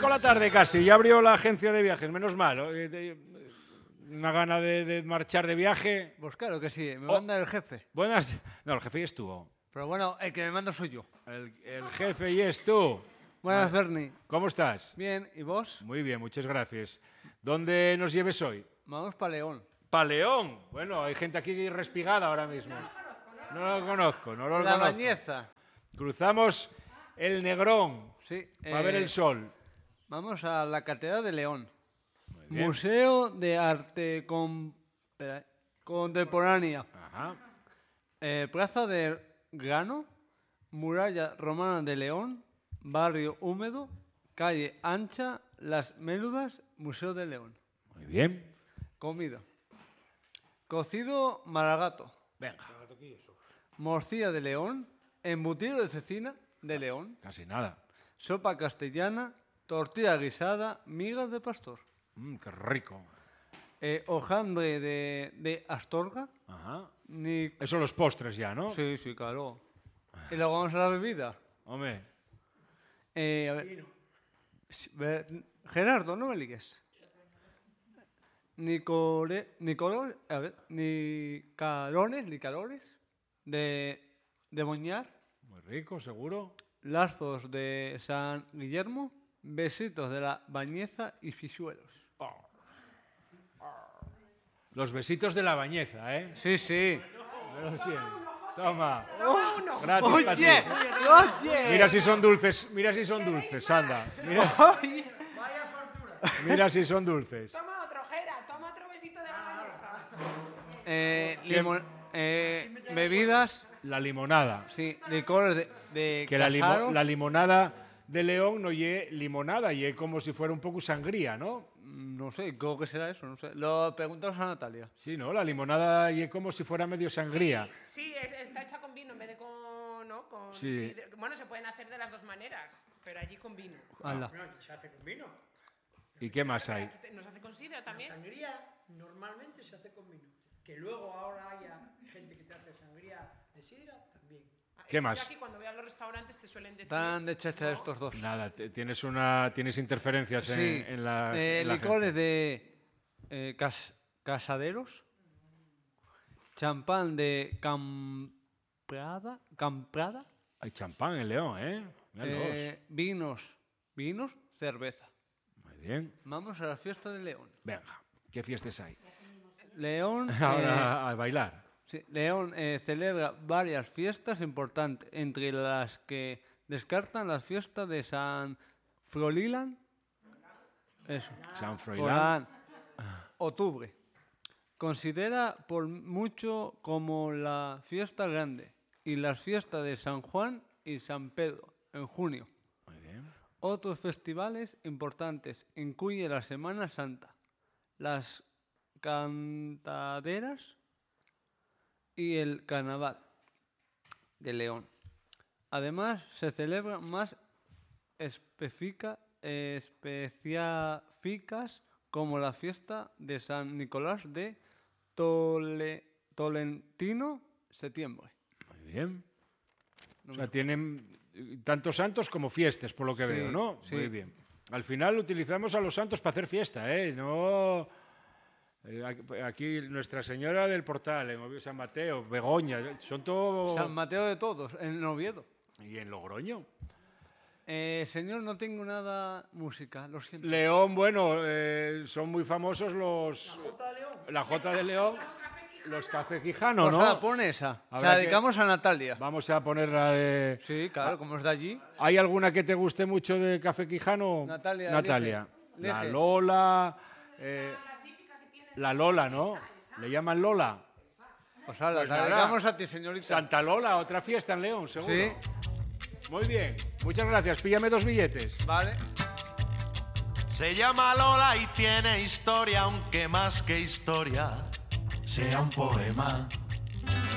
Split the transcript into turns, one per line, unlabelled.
por la tarde casi, ya abrió la agencia de viajes, menos mal. Una gana de marchar de viaje.
Pues claro que sí, me manda el jefe.
Buenas. No, el jefe ya estuvo.
Pero bueno, el que me manda soy yo.
El jefe y es tú.
Buenas, Bernie.
¿Cómo estás?
Bien, ¿y vos?
Muy bien, muchas gracias. ¿Dónde nos lleves hoy?
Vamos para León.
¿Para León? Bueno, hay gente aquí respigada ahora mismo. No lo conozco.
La Bañeza.
Cruzamos el Negrón
Sí.
para ver el sol.
Vamos a la Catedral de León.
Bien.
Museo de Arte Contemporánea.
Ajá.
Plaza del Grano. Muralla Romana de León. Barrio Húmedo. Calle Ancha. Las Méludas. Museo de León.
Muy bien.
Comida. Cocido maragato.
Venga.
Morcilla de León. Embutido de cecina de León.
Casi nada.
Sopa castellana. Tortilla guisada. Migas de pastor.
Qué rico.
Hojaldre de Astorga.
Ajá.
Ni...
Eso los postres ya, ¿no?
Sí, sí, claro. Y luego vamos a la bebida.
Hombre.
A ver, Gerardo, no me ligues. Nicalones de Boñar.
Muy rico, seguro.
Lazos de San Guillermo. Besitos de la Bañeza y Fisuelos.
Los besitos de la Bañeza, ¿eh?
Sí, sí.
Ahí los tienes. Toma.
uno.
Gratis para ti.
Oye.
Mira si son dulces, anda. Mira si son dulces.
Toma otro, Gera, toma otro besito de la Bañeza.
Bebidas,
La limonada.
sí, licores de
Que
casaros.
la limonada de León no lle limonada, lle como si fuera un poco sangría, ¿no?
No sé, creo que será eso, no sé. Lo preguntamos a Natalia.
Sí, ¿no? La limonada lle como si fuera medio sangría.
Sí, está hecha con vino en vez de con... ¿no?
Sí.
Bueno, se pueden hacer de las dos maneras, pero allí con vino.
Hala.
No, aquí se hace con vino.
¿Y qué más hay?
Aquí ¿nos hace con sidra también?
Sangría normalmente se hace con vino. Que luego ahora haya gente que te hace sangría de sidra, también.
¿Qué
Es que
más?
Aquí cuando voy a los restaurantes te suelen decir...
Están de chacha estos dos.
Nada, tienes interferencias
Sí,
en la
licores
agencia.
de casaderos, champán de Camprada,
Hay champán en León, ¿eh? Míralos.
vinos, cerveza.
Muy bien.
Vamos a la fiesta de León.
Venga, ¿qué fiestas hay?
León,
Ahora a bailar.
sí, León celebra varias fiestas importantes, entre las que descartan las fiestas de San Froilán, eso,
San Froilán.
octubre. Considera por mucho como la fiesta grande y las fiestas de San Juan y San Pedro en junio.
Muy bien.
Otros festivales importantes incluyen la Semana Santa, las cantaderas y el Carnaval de León. Además, se celebran más específicas como la fiesta de San Nicolás de Tolentino, septiembre.
Muy bien. O sea, tienen tanto santos como fiestas, por lo que
Sí,
veo, ¿no?
sí.
Muy bien. Al final utilizamos a los santos para hacer fiesta, ¿eh? No... Aquí Nuestra Señora del Portal, en Oviedo, San Mateo, Begoña, son todo...
San Mateo de todos, en Oviedo.
¿Y en Logroño?
Señor, no tengo nada música, lo siento.
León, bueno, son muy famosos los... La Jota de León, los Café Quijano,
Pues
¿no?
nada, pon esa. Se
Habrá
la
que-
dedicamos a Natalia.
Vamos a ponerla de...
Sí, claro, como es de allí.
¿Hay alguna que te guste mucho de Café Quijano?
Natalia,
Natalia.
elige.
La Lola... la Lola, ¿no? ¿Le llaman Lola?
O sea, la
Pues nada.
dedicamos a ti, señorita.
Santa Lola, otra fiesta en León, seguro.
Sí,
Muy bien. Muchas gracias. Píllame 2 billetes.
vale.
Se llama Lola y tiene historia, aunque más que historia sea un poema.